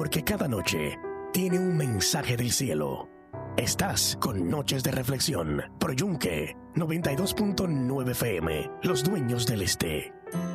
porque cada noche tiene un mensaje del cielo. Estás con Noches de Reflexión, por Yunque 92.9 FM, los dueños del este.